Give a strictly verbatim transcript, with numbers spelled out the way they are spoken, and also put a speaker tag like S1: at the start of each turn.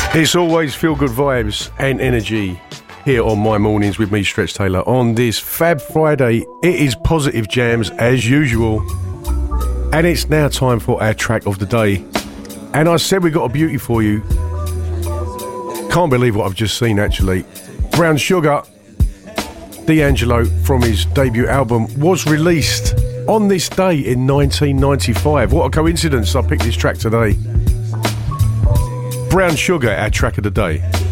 S1: It's always feel-good vibes and energy here on My Mornings with me, Stretch Taylor. On this Fab Friday, it is positive jams as usual. And it's now time for our track of the day. And I said we got a beauty for you. Can't believe what I've just seen, actually. Brown Sugar, D'Angelo, from his debut album, was released on this day in nineteen ninety-five. What a coincidence I picked this track today. Brown Sugar, our track of the day.